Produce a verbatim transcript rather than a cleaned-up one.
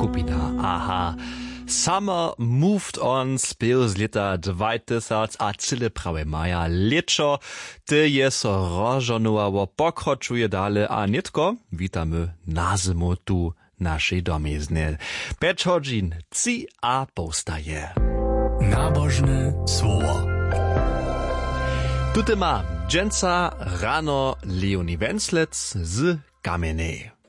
skupina Aha. Summer Moved On spieł z lata dwa tysiące a cyle prawie maja leczo, ty je so rożonuało pokroczuje dale, a nitko witamy na zimu tu naszej domizny. Pięć godzin, ci a powstaje. Nabożne słowo. Tutaj ma dżęca rano Leonie Wenzlec z Kamienej.